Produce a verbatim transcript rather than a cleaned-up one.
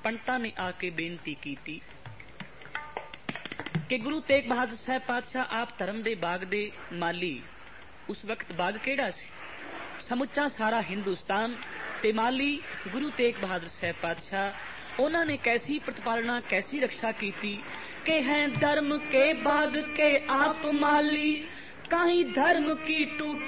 पंडितां ने आके बेनती की कि गुरु तेग बहादुर साहब पातशाह आप धर्म दे बाग दे माली। उस वक्त बाग केड़ा सी? समुचा सारा हिंदुस्तान ते माली गुरु तेग बहादुर साहब पातशाह। उन्होंने कैसी प्रतिपालना कैसी रक्षा की कि हैं धर्म के बाग के आप माली, कहीं धर्म की टूट